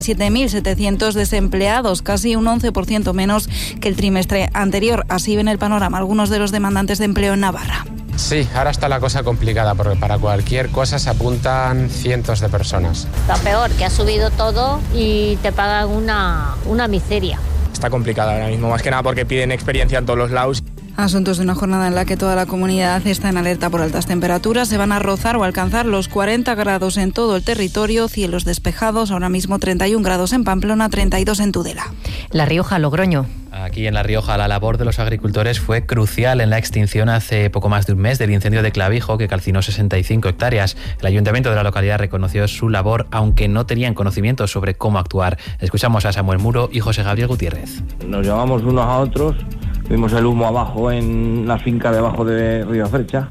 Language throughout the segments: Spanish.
7.700 desempleados, casi un 11% menos que el trimestre anterior. Así ven el panorama algunos de los demandantes de empleo en Navarra. Sí, ahora está la cosa complicada porque para cualquier cosa se apuntan cientos de personas. Lo peor, que ha subido todo y te pagan una miseria. Está complicada ahora mismo, más que nada porque piden experiencia en todos los lados. Asuntos de una jornada en la que toda la comunidad está en alerta por altas temperaturas. Se van a rozar o alcanzar los 40 grados en todo el territorio, cielos despejados, ahora mismo 31 grados en Pamplona, 32 en Tudela. La Rioja, Logroño. Aquí en La Rioja la labor de los agricultores fue crucial en la extinción hace poco más de un mes del incendio de Clavijo que calcinó 65 hectáreas. El ayuntamiento de la localidad reconoció su labor, aunque no tenían conocimiento sobre cómo actuar. Escuchamos a Samuel Muro y José Gabriel Gutiérrez. Nos llamamos unos a otros, vimos el humo abajo en la finca debajo de Río Frecha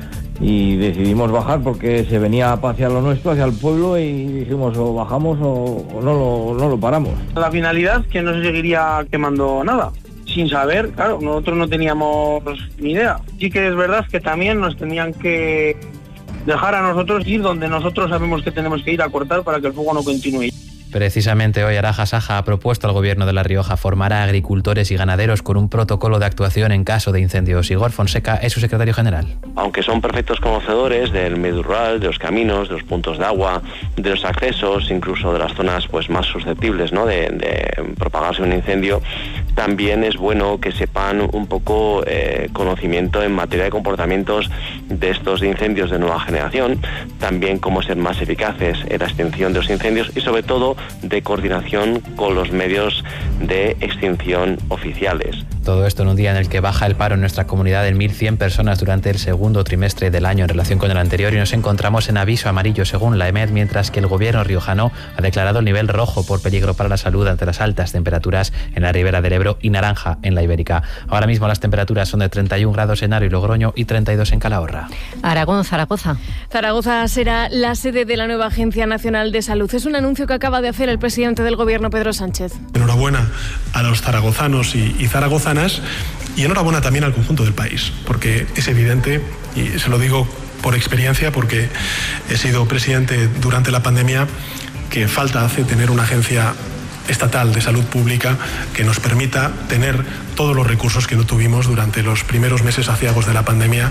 y decidimos bajar porque se venía hacia lo nuestro, hacia el pueblo, y dijimos o bajamos o no lo paramos. La finalidad es que no se seguiría quemando nada. Sin saber, claro, nosotros no teníamos ni idea. Sí que es verdad que también nos tenían que dejar a nosotros ir donde nosotros sabemos que tenemos que ir a cortar para que el fuego no continúe. Precisamente hoy Araja Saja ha propuesto al Gobierno de La Rioja formar a agricultores y ganaderos con un protocolo de actuación en caso de incendios. Igor Fonseca es su secretario general. Aunque son perfectos conocedores del medio rural, de los caminos, de los puntos de agua, de los accesos, incluso de las zonas más susceptibles, ¿no?, de propagarse un incendio, también es bueno que sepan un poco conocimiento en materia de comportamientos de estos incendios de nueva generación, también cómo ser más eficaces en la extinción de los incendios y sobre todo de coordinación con los medios de extinción oficiales. Todo esto en un día en el que baja el paro en nuestra comunidad en 1.100 personas durante el segundo trimestre del año en relación con el anterior, y nos encontramos en aviso amarillo según la EMED, mientras que el gobierno riojano ha declarado el nivel rojo por peligro para la salud ante las altas temperaturas en la ribera del Ebro y naranja en la Ibérica. Ahora mismo las temperaturas son de 31 grados en Haro y Logroño y 32 en Calahorra. Aragón, Zaragoza. Zaragoza será la sede de la nueva Agencia Nacional de Salud. Es un anuncio que acaba de hacer el presidente del gobierno, Pedro Sánchez. Enhorabuena a los zaragozanos y zaragozanas, y enhorabuena también al conjunto del país, porque es evidente, y se lo digo por experiencia porque he sido presidente durante la pandemia, que falta hace tener una agencia estatal de salud pública que nos permita tener todos los recursos que no tuvimos durante los primeros meses aciagos de la pandemia.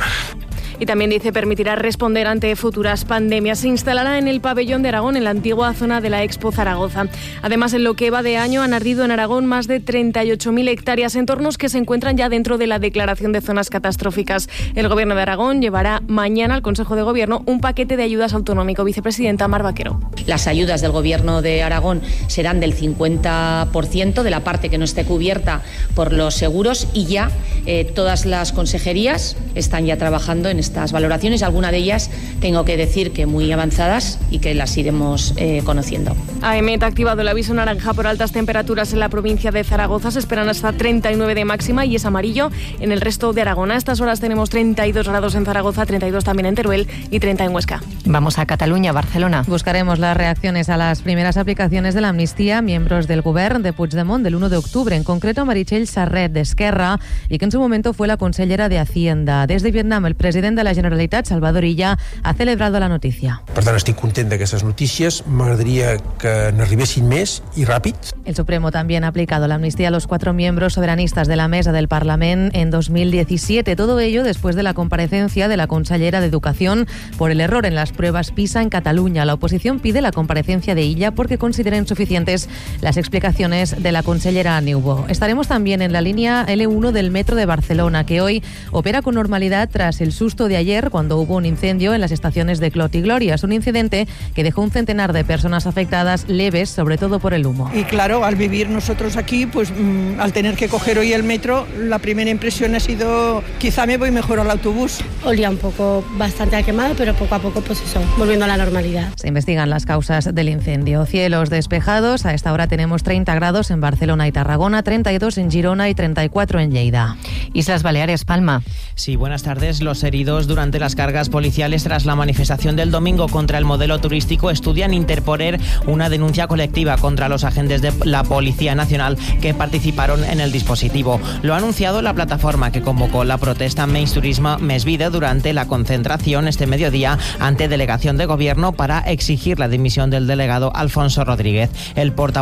Y también dice permitirá responder ante futuras pandemias. Se instalará en el pabellón de Aragón, en la antigua zona de la Expo Zaragoza. Además, en lo que va de año han ardido en Aragón más de 38.000 hectáreas, entornos que se encuentran ya dentro de la declaración de zonas catastróficas. El Gobierno de Aragón llevará mañana al Consejo de Gobierno un paquete de ayudas autonómico. Vicepresidenta Mar Vaquero. Las ayudas del Gobierno de Aragón serán del 50% de la parte que no esté cubierta por los seguros, y ya todas las consejerías están ya trabajando en estas valoraciones, alguna de ellas tengo que decir que muy avanzadas y que las iremos conociendo. AEMET ha activado el aviso naranja por altas temperaturas en la provincia de Zaragoza. Se esperan hasta 39 de máxima y es amarillo en el resto de Aragón. A estas horas tenemos 32 grados en Zaragoza, 32 también en Teruel y 30 en Huesca. Vamos a Cataluña, Barcelona. Buscaremos las reacciones a las primeras aplicaciones de la amnistía miembros del Govern de Puigdemont del 1 de octubre, en concreto Meritxell Serret d'Esquerra, y que en su momento fue la consellera de Hacienda. Desde Vietnam, el presidente de la Generalitat, Salvador Illa, ha celebrado la noticia. Per tant, estic content d'aquestes notícies. M'agradaria que n'arribessin més i ràpid. El Supremo también ha aplicado la amnistía a los 4 miembros soberanistas de la mesa del Parlament en 2017. Todo ello después de la comparecencia de la consellera de Educación por el error en las pruebas PISA en Cataluña. La oposición pide la comparecencia de Illa porque considera insuficientes las explicaciones de la consellera Niubó. Estaremos también en la línea L1 del metro de Barcelona, que hoy opera con normalidad tras el susto de ayer cuando hubo un incendio en las estaciones de Clot y Glorias, un incidente que dejó un centenar de personas afectadas leves, sobre todo por el humo. Y claro, al vivir nosotros aquí, pues al tener que coger hoy el metro, la primera impresión ha sido quizá me voy mejor al autobús. Olía un poco bastante a quemado, pero poco a poco pues eso, volviendo a la normalidad. Se investigan las causas del incendio. Cielos despejados, a esta hora tenemos 30 grados en Barcelona y Tarragona, 32 en Girona y 34 en Lleida. Islas Baleares, Palma. Sí, buenas tardes. Los heridos durante las cargas policiales tras la manifestación del domingo contra el modelo turístico estudian interponer una denuncia colectiva contra los agentes de la Policía Nacional que participaron en el dispositivo. Lo ha anunciado la plataforma que convocó la protesta Menys Turisme Més Vida durante la concentración este mediodía ante delegación de gobierno para exigir la dimisión del delegado Alfonso Rodríguez. El portavoz